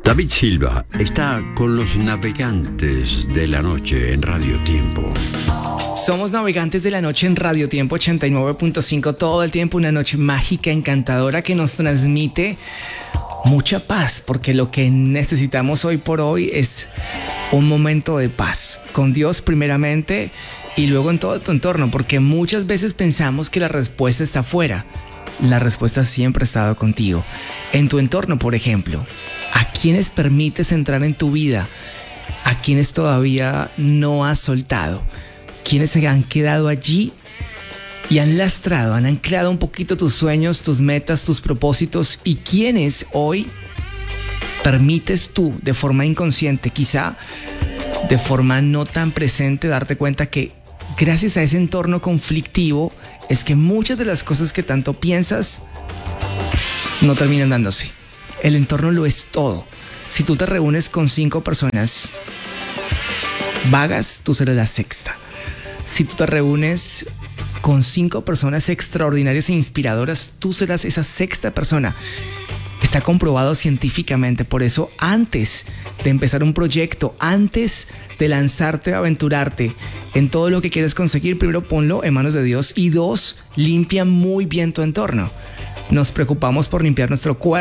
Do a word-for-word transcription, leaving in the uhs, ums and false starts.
David Silva está con los navegantes de la noche en Radio Tiempo. Somos navegantes de la noche en Radio Tiempo ochenta y nueve punto cinco, todo el tiempo una noche mágica, encantadora que nos transmite mucha paz, porque lo que necesitamos hoy por hoy es un momento de paz, con Dios primeramente y luego en todo tu entorno, porque muchas veces pensamos que la respuesta está afuera. La respuesta siempre ha estado contigo, en tu entorno, por ejemplo. ¿A quiénes permites entrar en tu vida? ¿A quiénes todavía no has soltado? ¿Quiénes se han quedado allí y han lastrado, han anclado un poquito tus sueños, tus metas, tus propósitos? ¿Y quiénes hoy permites tú, de forma inconsciente, quizá de forma no tan presente, darte cuenta que gracias a ese entorno conflictivo es que muchas de las cosas que tanto piensas no terminan dándose? El entorno lo es todo. Si tú te reúnes con cinco personas vagas, tú serás la sexta. Si tú te reúnes con cinco personas extraordinarias e inspiradoras, tú serás esa sexta persona. Está comprobado científicamente. Por eso, antes de empezar un proyecto, antes de lanzarte a aventurarte en todo lo que quieres conseguir, primero ponlo en manos de Dios y dos, limpia muy bien tu entorno. Nos preocupamos por limpiar nuestro cuerpo.